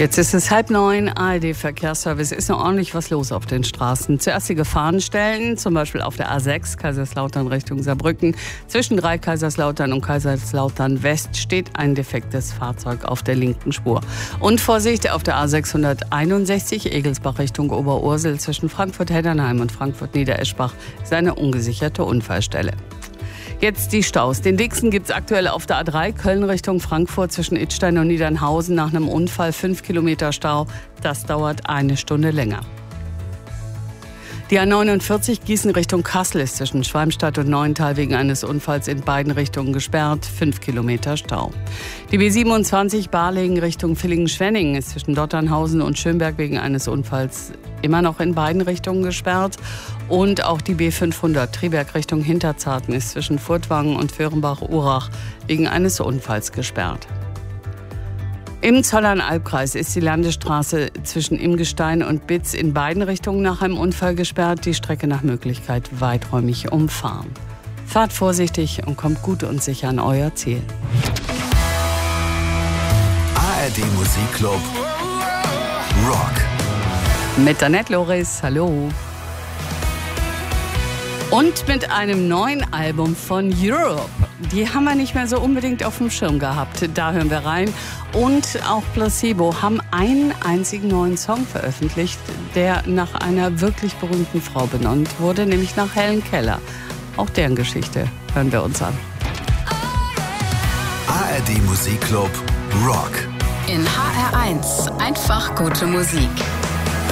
Jetzt ist es 8:30, ARD-Verkehrsservice. Ist noch ordentlich was los auf den Straßen. Zuerst die Gefahrenstellen, zum Beispiel auf der A6, Kaiserslautern Richtung Saarbrücken. Zwischen Kaiserslautern und Kaiserslautern West steht ein defektes Fahrzeug auf der linken Spur. Und Vorsicht auf der A661, Egelsbach Richtung Oberursel. Zwischen Frankfurt-Heddernheim und Frankfurt-Niedereschbach ist eine ungesicherte Unfallstelle. Jetzt die Staus. Den dicksten gibt es aktuell auf der A3 Köln Richtung Frankfurt zwischen Idstein und Niedernhausen nach einem Unfall 5 Kilometer Stau. Das dauert eine Stunde länger. Die A49 Gießen Richtung Kassel ist zwischen Schwalmstadt und Neuental wegen eines Unfalls in beiden Richtungen gesperrt. 5 Kilometer Stau. Die B27 Balingen Richtung Villingen-Schwenningen ist zwischen Dotternhausen und Schönberg wegen eines Unfalls immer noch in beiden Richtungen gesperrt. Und auch die B500 Triberg Richtung Hinterzarten ist zwischen Furtwangen und Föhrenbach-Urach wegen eines Unfalls gesperrt. Im Zollern-Albkreis ist die Landesstraße zwischen Imgestein und Bitz in beiden Richtungen nach einem Unfall gesperrt. Die Strecke nach Möglichkeit weiträumig umfahren. Fahrt vorsichtig und kommt gut und sicher an euer Ziel. ARD Musikclub Rock. Mit Annette Loris, hallo. Und mit einem neuen Album von Europe. Die haben wir nicht mehr so unbedingt auf dem Schirm gehabt. Da hören wir rein. Und auch Placebo haben einen einzigen neuen Song veröffentlicht, der nach einer wirklich berühmten Frau benannt wurde, nämlich nach Helen Keller. Auch deren Geschichte hören wir uns an. ARD Musikclub Rock. In HR1 einfach gute Musik.